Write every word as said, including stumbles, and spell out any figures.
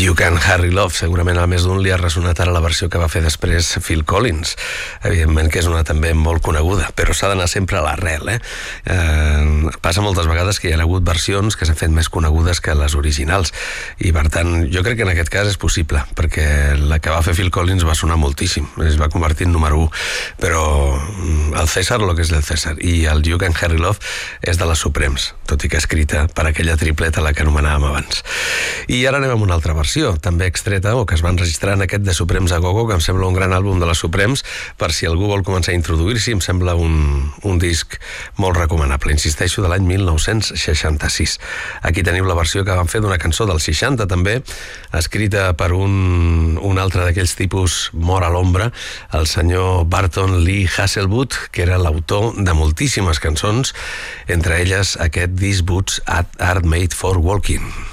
You Can Hurry Love, segurament a més d'un li ha ressonat ara la versió que va fer després Phil Collins, evidentment que és una també molt coneguda, però s'ha d'anar sempre a l'arrel, eh? eh? Passa moltes vegades que hi ha hagut versions que s'han fet més conegudes que les originals, i per tant jo crec que en aquest cas és possible, perquè la que va fer Phil Collins va sonar moltíssim, es va convertir en número u, però el César lo que és del César, i el You Can Hurry Love és de les Supremes, tot i que escrita per aquella tripleta la que anomenàvem abans. I ara anem amb una altra versió, també extreta o que es va enregistrar en aquest de Supremes a Go-Go, que em sembla un gran àlbum de les Supremes, per si algú vol començar a introduir-s'hi, em sembla un, un disc molt recomanable, insisteixo, de l'any mil nou-cents seixanta-sis. Aquí teniu la versió que van fer d'una cançó del seixanta també, escrita per un, un altre d'aquells tipus mort a l'ombra, el senyor Barton Lee Hasselwood, que era l'autor de moltíssimes cançons, entre elles aquest These Boots Are Made for Walking.